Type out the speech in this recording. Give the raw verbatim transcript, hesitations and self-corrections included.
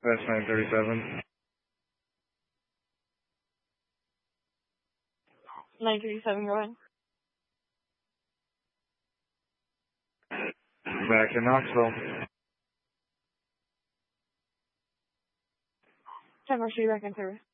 That's nine thirty-seven. nine thirty-seven, go ahead. Back in Knoxville. ten four, back in service.